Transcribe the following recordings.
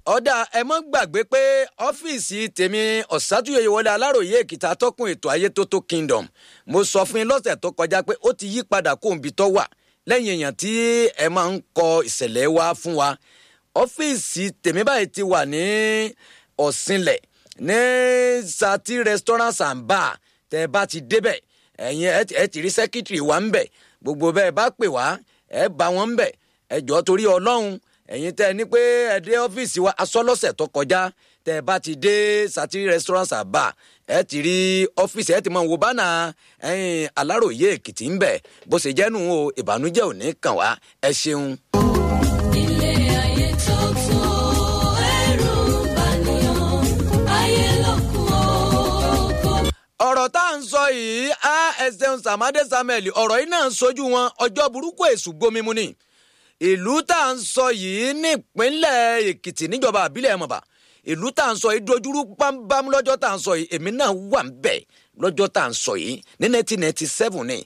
ọ̀dà ẹ mọ́ gbàgbé pé ọ́fíìsì tèmi Ọ̀sátúyẹyẹ Wọlé Aláròyé Èkìtì atọ́kùn ètò Ayétótó Kingdom mo sọ fún yín lọ́sẹ̀ tó kọjá pé ó ti yí padà kó òǹbí tó wà lẹ́yìn èèyàn tí ẹ máa ń kọ ìṣẹ̀lẹ̀ wá fún wa ọ́fíìsì tèmi báyìí ti wà ní Ọ̀sìnlẹ̀ ní Sati restaurant and bar tẹ́ bá ti débẹ̀ ẹ̀yin ẹ ti rí sẹ́kítírì wa ń bẹ̀ gbogbo bẹ́ẹ̀ bá pè wá ẹ bá wọn ń bẹ̀ ẹ jọ̀ọ́ torí Ọlọ́run ẹ̀yin tẹ́ ní pé ẹ dé ọ́fíìsì wa asọ́lọ́sẹ̀ tó kọjá tẹ́ bá ti dé Sati restaurant and bar ẹ ti rí ọ́fíìsì ẹ ti máa wo bánà Aláròyé Èkìtì ń bẹ̀ bó ṣe jẹ́nu o ìbànújẹ́ ò ní kàn wá ẹ ṣeun. ilé ayé tó tó ẹrù bàníyàn ayé lọ́kùn ọkọ̀. ọ̀rọ̀ tá à ń sọ yìí ẹsẹ̀un Sàmádé Samuel ọ̀rọ̀ yìí náà ń sojú wọn ọjọ́ burúkú èṣù gbomimu ni ìlú tá à ń sọ yìí nípínlẹ̀ Èkìtì níjọba àbílẹ̀ Mọ̀bà ìlú tá à ń sọ yìí dojúrú bámbám lọ́jọ́ tá à ń sọ yìí èmi náà wà ń bẹ̀ lọ́jọ́ tá à ń sọ yìí ní 1997 ni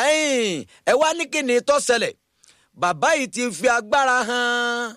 ẹ wá ní kí ni tó ṣẹlẹ̀ bàbá yìí ti fi agbára hàn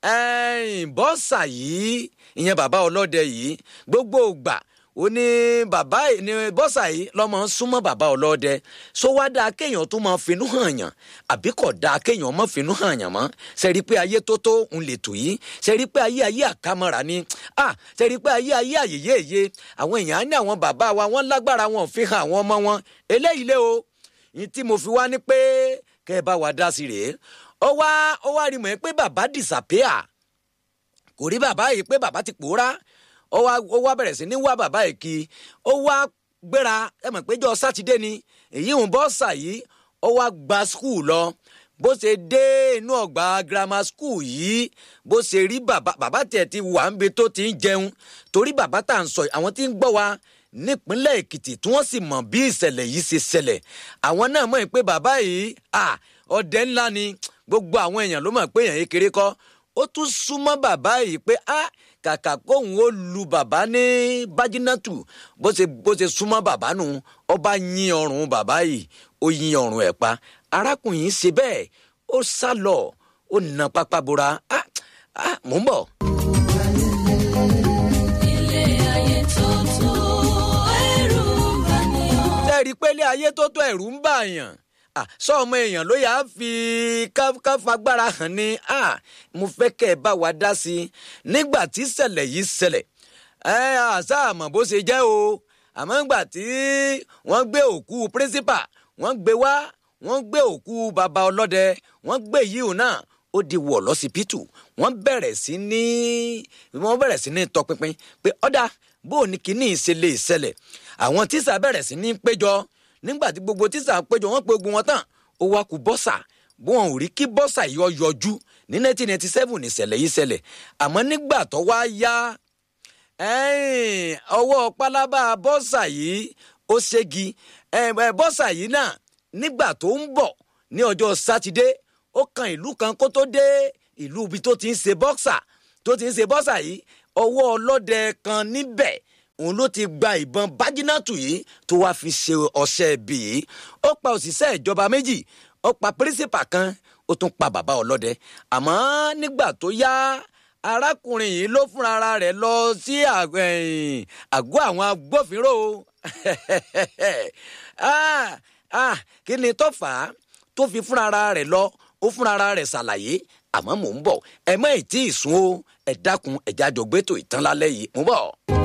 bọ́sà yìí ìyẹn bàbá ọlọ́dẹ yìí gbogbo ìgbà ó ní bàbá ní bọ́sà yìí lọ́mọ súnmọ́ bàbá ọlọ́dẹ sọ wá dáa kéèyàn tó máa finú hàn yàn àbí kò dáa kéèyàn má finú hàn yàn mọ́ ṣe rí pé ayé tó tó ń lè tò yìí ṣe rí pé ayé àkámọ́ra ni ṣe rí pé ayé àyèyéye àwọn èèyàn á ní àwọn bàbá wa wọ́n lágbára wọn ò fi hàn àwọn ọmọ wọn eléyìí lé o ní tí mo fi wá ní pé kẹ́ ẹ bá wa dá sí rèé ó wá rí mọ̀ pé bàbá disappear kò rí bàbá yìí pé bàbá ti pòórá ó wá bẹ̀rẹ̀ sí ní wá bàbá yìí kí ó wá gbéra ẹ mọ̀ pé jọ́ sátidé ni èyí ń bọ́sà yìí ó wá gba skul lọ bó ṣe dé inú ọgbà grammar school yìí bó ṣe rí bàbá tiẹ̀ ti wà níbi tó ti ń jẹun torí bàbá tá à ń sọ àwọn tí ń gbọ́ wa nípínlẹ̀ Èkìtì tí wọ́n sì mọ̀ bí ìṣẹ̀lẹ̀ yìí ṣe ṣẹlẹ̀ àwọn náà mọ̀ pé bàbá yìí ọdẹ ńlá ni gbogbo àwọn èèyàn ló mọ̀ pé èèyàn kékeré kọ́ ó tún súnmọ́ bàbá yìí pé kàkà kóhun ó lu bàbá ní bájínátù bó ṣe súnmọ́ bàbá nù ọba yín ọrùn bàbá yìí ó yín ọrùn ẹ̀ pa arákùnrin ṣe bẹ́ẹ̀ ó sá lọ ó nà pápá bora mò ń bọ̀. ilé ayé tó tó ẹrù bàníyàn. tẹ́ẹ̀rí pé ilé ayé tó tó ẹ̀rù ń bàyàn sọ ọmọ èèyàn ló yà á fi káfagbára hàn ni mo fẹ́ kẹ́ ẹ bá wa dá sí i nígbà tí ìṣẹ̀lẹ̀ yìí ṣẹlẹ̀ àṣà àmọ́ bó ṣe jẹ́ o àmọ́ nígbà tí wọ́n gbé òkú pírísípà wọ́n gbé wá wọ́n gbé òkú bàbá ọlọ́dẹ wọ́n gbé yìí náà ó di wọ̀ lọ́sibítù wọ́n bẹ̀rẹ̀ sí ní tọpinpin pé ọ̀dà bó o ní kíní ṣe lè ṣẹlẹ̀ àwọn tíṣà bẹ̀rẹ̀ sí ní péjọ nígbàtí gbogbo tíṣà péjọ wọ́n pe ogun wọn tán ó wá kù bọ́sà wọn ò rí kí bọ́sà yìí yọjú ní 1997 níṣẹ̀lẹ̀ yìí ṣẹlẹ̀ àmọ́ nígbà tó wá yá ọwọ́ pálábá bọ́sà yìí ó ṣégi bọ́sà yìí náà nígbà tó ń bọ̀ ní ọjọ́ sátidé ó kan ìlú kan kó tó dé ìlú ibi tó ti ń ṣe bọ́sà yìí ọwọ́ ọlọ́dẹ kan níbẹ̀ òun ló ti gba ìbọn bájínátù yìí tó wá fi ṣe ọṣẹ bí i ó pa òṣìṣẹ́ ìjọba méjì ó pa pírísípà kan ó tún pa bàbá ọlọ́dẹ àmọ́ nígbà tó yá arákùnrin yìí ló fúnra rẹ̀ lọ sí àgọ́ àwọn agbófinró kí ni tó fà á tó fi fúnra rẹ̀ lọ ó fúnra rẹ̀ ṣàlàyé àmọ́ mò ń bọ̀ ẹ má ì tí ì sún o ẹ dákun ẹ̀já jọ gbẹ́tò ìtàn lálẹ́ yìí mò ń bọ̀.